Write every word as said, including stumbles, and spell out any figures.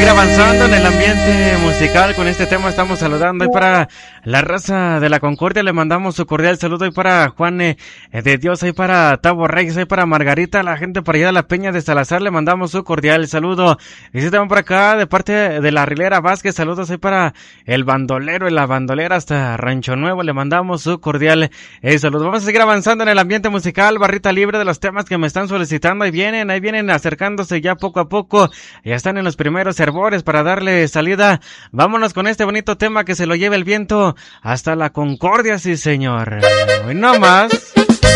seguir avanzando en el ambiente musical. Con este tema estamos saludando. Y para la raza de la Concordia le mandamos su cordial saludo. Y para Juan eh, de Dios, y para Tavo Reyes, y para Margarita, la gente para allá de la Peña de Salazar, le mandamos su cordial saludo. Y si estamos por acá de parte de la Rilera Vázquez, saludos ahí para el bandolero y la bandolera hasta Rancho Nuevo, le mandamos su cordial eh, saludo. Vamos a seguir avanzando en el ambiente musical, barrita libre de los temas que me están solicitando. Ahí vienen, ahí vienen acercándose ya poco a poco. Ya están en los primeros hervores para darle salida. Vámonos con este bonito tema que se lo lleve el viento hasta la Concordia, sí señor. Hoy no más.